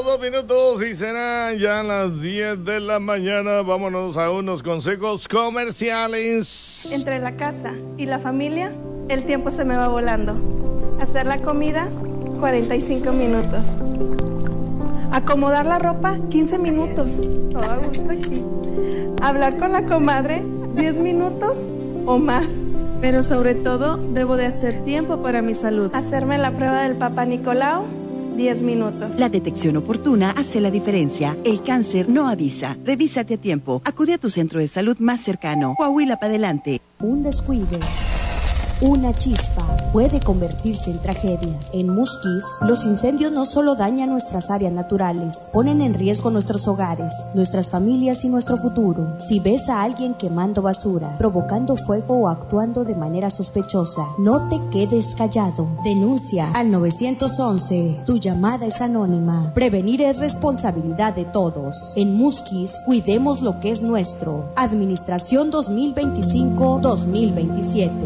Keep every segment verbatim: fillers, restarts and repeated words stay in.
Faltando dos minutos y serán ya las diez de la mañana. Vámonos a unos consejos comerciales. Entre la casa y la familia, el tiempo se me va volando. Hacer la comida, cuarenta y cinco minutos. Acomodar la ropa, quince minutos. Todo a gusto aquí. Hablar con la comadre, diez minutos o más. Pero sobre todo, debo de hacer tiempo para mi salud. Hacerme la prueba del Papa Nicolau, diez minutos. La detección oportuna hace la diferencia. El cáncer no avisa. Revísate a tiempo. Acude a tu centro de salud más cercano. Coahuila para adelante. Un descuido, una chispa puede convertirse en tragedia. En Musquis, los incendios no solo dañan nuestras áreas naturales, ponen en riesgo nuestros hogares, nuestras familias y nuestro futuro. Si ves a alguien quemando basura, provocando fuego o actuando de manera sospechosa, no te quedes callado. Denuncia al nueve once. Tu llamada es anónima. Prevenir es responsabilidad de todos. En Musquis, cuidemos lo que es nuestro. Administración dos mil veinticinco dos mil veintisiete.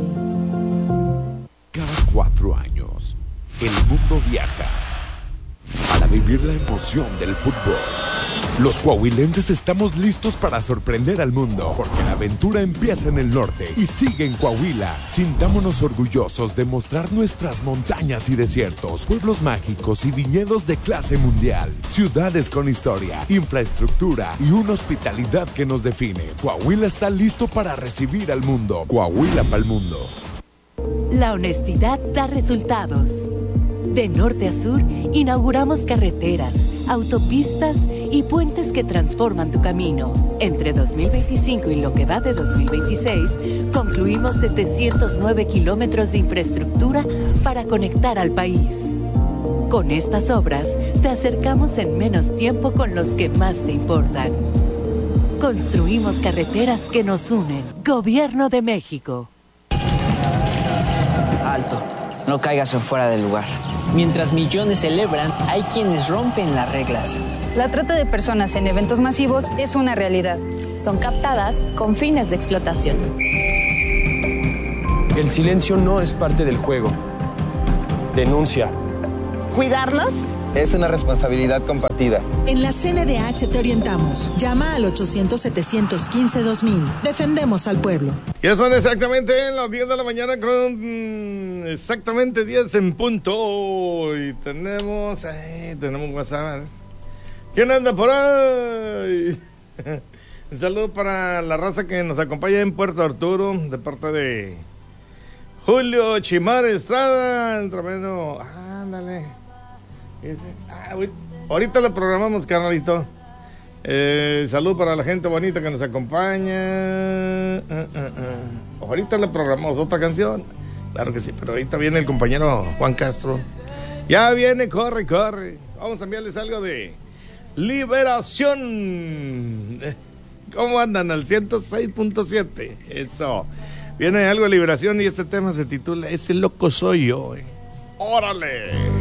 Cada cuatro años, el mundo viaja para vivir la emoción del fútbol. Los coahuilenses estamos listos para sorprender al mundo, porque la aventura empieza en el norte y sigue en Coahuila. Sintámonos orgullosos de mostrar nuestras montañas y desiertos, pueblos mágicos y viñedos de clase mundial, ciudades con historia, infraestructura y una hospitalidad que nos define. Coahuila está listo para recibir al mundo. Coahuila para el mundo. La honestidad da resultados. De norte a sur, inauguramos carreteras, autopistas y puentes que transforman tu camino. Entre dos mil veinticinco y lo que va de dos mil veintiséis, concluimos setecientos nueve kilómetros de infraestructura para conectar al país. Con estas obras, te acercamos en menos tiempo con los que más te importan. Construimos carreteras que nos unen. Gobierno de México. Alto, no caigas en fuera del lugar. Mientras millones celebran, hay quienes rompen las reglas. La trata de personas en eventos masivos es una realidad. Son captadas con fines de explotación. El silencio no es parte del juego. Denuncia. ¿Cuidarnos? Es una responsabilidad compartida. En la C N D H te orientamos. Llama al ochocientos, setecientos quince, dos mil. Defendemos al pueblo. Ya son exactamente las diez de la mañana con exactamente diez en punto. Y tenemos... Ay, tenemos WhatsApp. ¿Quién anda por ahí? Un saludo para la raza que nos acompaña en Puerto Arturo, de parte de Julio Chimar Estrada, el tremendo... Ándale. Ah, ahorita lo programamos, carnalito. Eh, salud para la gente bonita que nos acompaña. Uh, uh, uh. Ahorita le programamos otra canción. Claro que sí, pero ahorita viene el compañero Juan Castro. Ya viene, corre, corre. Vamos a enviarles algo de Liberación. ¿Cómo andan? Al ciento seis punto siete. Eso. Viene algo de Liberación y este tema se titula Ese loco soy yo. Eh. ¡Órale!